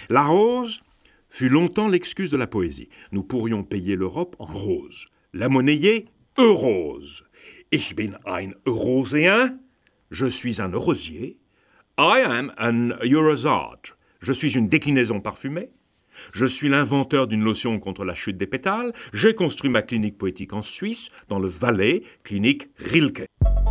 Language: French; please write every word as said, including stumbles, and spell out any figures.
La rose fut longtemps l'excuse de la poésie. Nous pourrions payer l'Europe en rose, la monnayer eurose. Ich bin ein Euroséen, je suis un eurosier. I am an Eurozard, je suis une déclinaison parfumée. Je suis l'inventeur d'une lotion contre la chute des pétales. J'ai construit ma clinique poétique en Suisse, dans le Valais, clinique Rilke.